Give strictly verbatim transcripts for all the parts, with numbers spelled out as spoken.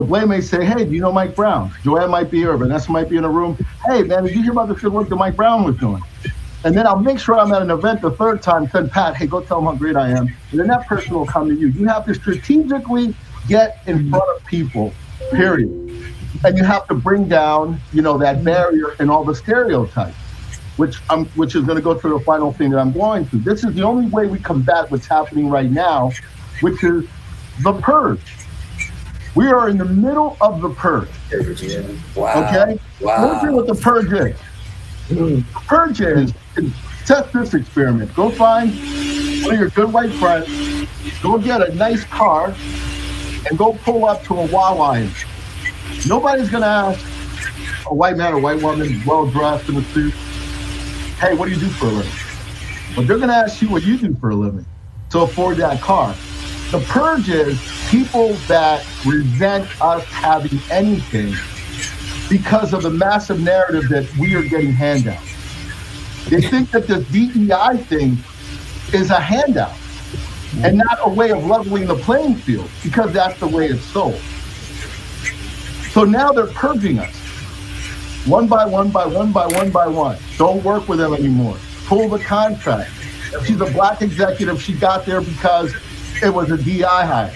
Blaine may say, hey, do you know Mike Brown? Joanne might be here, Vanessa might be in the room. Hey, man, did you hear about the good work that Mike Brown was doing? And then I'll make sure I'm at an event the third time, send Pat, hey, go tell him how great I am. And then that person will come to you. You have to strategically get in front of people, period. And you have to bring down, you know, that barrier and all the stereotypes, which I'm, which is going to go through the final thing that I'm going through. This is the only way we combat what's happening right now, which is the purge. We are in the middle of the purge. Wow. Okay? Wow. Let's see what the purge is. The purge is, test this experiment. Go find one of your good white friends, go get a nice car, and go pull up to a Wawa. Nobody's going to ask a white man or white woman, well-dressed in a suit, hey, what do you do for a living? But they're going to ask you what you do for a living to afford that car. The purge is people that resent us having anything because of the massive narrative that we are getting handouts. They think that this D E I thing is a handout and not a way of leveling the playing field, because that's the way it's sold. So now they're purging us one by one by one by one by one. Don't work with them anymore. Pull the contract. If she's a black executive, she got there because it was a D E I hire.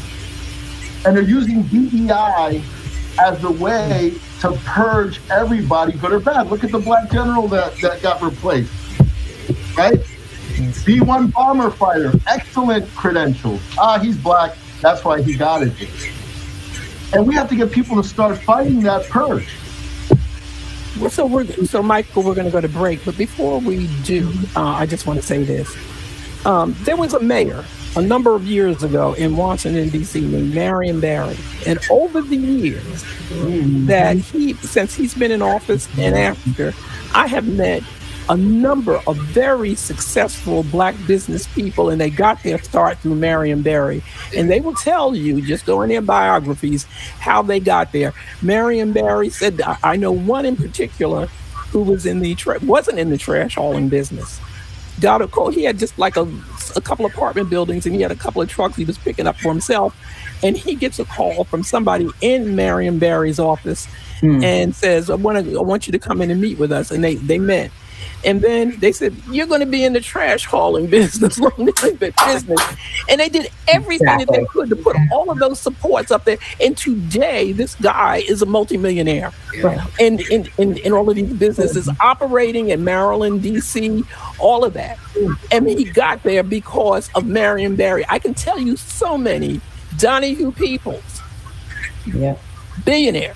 And they're using D E I as the way to purge everybody, good or bad. Look at the black general that, that got replaced, right? B one bomber fighter, excellent credentials. Ah, he's black, that's why he got it. And we have to get people to start fighting that purge. Well, so we're so Michael, we're going to go to break, but before we do, uh, I just want to say this: um, there was a mayor a number of years ago in Washington D C named Marion Barry, and over the years that he, since he's been in office and after, I have met a number of very successful black business people, and they got their start through Marion Barry. And they will tell you, just go in their biographies, how they got there. Marion Barry said, I know one in particular who was in the tra- wasn't in the trash hauling business. Got a call. He had just like a, a couple apartment buildings, and he had a couple of trucks he was picking up for himself. And he gets a call from somebody in Marion Barry's office hmm. and says, I want to, I want you to come in and meet with us. And they, they met. And then they said, you're going to be in the trash hauling business, business. And they did everything exactly. that they could to put all of those supports up there. And today, this guy is a multimillionaire. Right. And in, in, in all of these businesses operating in Maryland, D C, all of that. And he got there because of Marion Barry. I can tell you so many. Donahue Peoples, yeah, billionaire.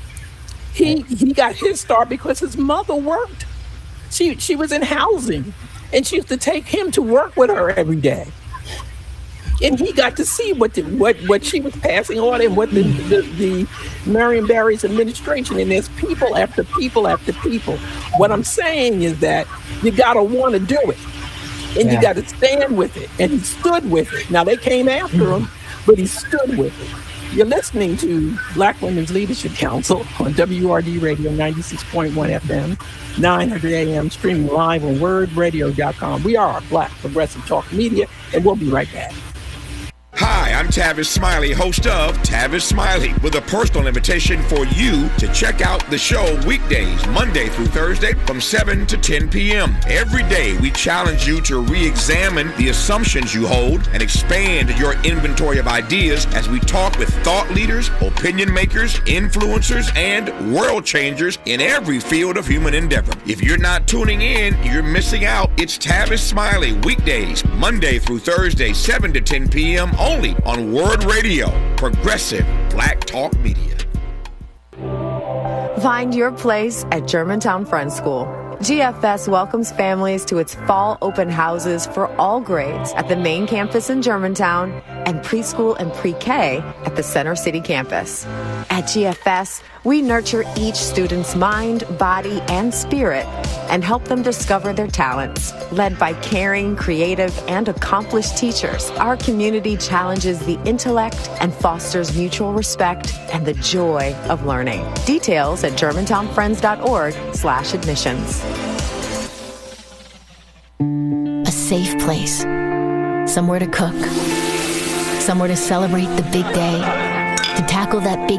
He he got his start because his mother worked. She she was in housing, and she used to take him to work with her every day. And he got to see what the, what what she was passing on, and what the, the, the Marion Barry's administration. And there's people after people after people. What I'm saying is that you gotta want to do it, and yeah. you got to stand with it. And he stood with it. Now they came after him, but he stood with it. You're listening to Black Women's Leadership Council on W R D Radio ninety-six point one F M, nine hundred A M, streaming live on word radio dot com. We are Black Progressive Talk Media, and we'll be right back. Hi, I'm Tavis Smiley, host of Tavis Smiley, with a personal invitation for you to check out the show weekdays, Monday through Thursday from seven to ten p.m. Every day, we challenge you to re-examine the assumptions you hold and expand your inventory of ideas as we talk with thought leaders, opinion makers, influencers, and world changers in every field of human endeavor. If you're not tuning in, you're missing out. It's Tavis Smiley, weekdays, Monday through Thursday, seven to ten p.m. only on Word Radio, Progressive Black Talk Media. Find your place at Germantown Friends School. G F S welcomes families to its fall open houses for all grades at the main campus in Germantown and preschool and pre-K at the Center City campus. At G F S, we nurture each student's mind, body, and spirit and help them discover their talents. Led by caring, creative, and accomplished teachers, our community challenges the intellect and fosters mutual respect and the joy of learning. Details at germantownfriends.org slash admissions. A safe place. Somewhere to cook. Somewhere to celebrate the big day. can tackle that big